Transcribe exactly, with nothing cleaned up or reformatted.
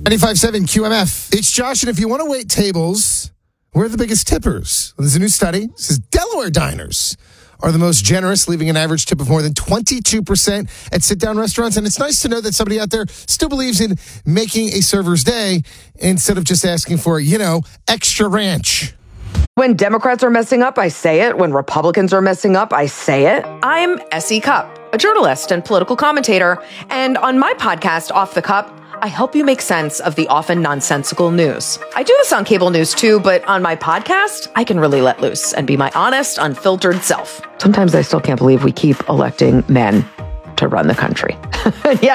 ninety-five point seven Q M F. It's Josh, and if you want to wait tables, we're the biggest tippers. There's a new study. It says Delaware diners are the most generous, leaving an average tip of more than twenty-two percent at sit-down restaurants. And it's nice to know that somebody out there still believes in making a server's day instead of just asking for, you know, extra ranch. When Democrats are messing up, I say it. When Republicans are messing up, I say it. I'm Essie Cupp, a journalist and political commentator. And on my podcast, Off the Cup, I help you make sense of the often nonsensical news. I do this on cable news too, but on my podcast, I can really let loose and be my honest, unfiltered self. Sometimes I still can't believe we keep electing men to run the country. Yeah.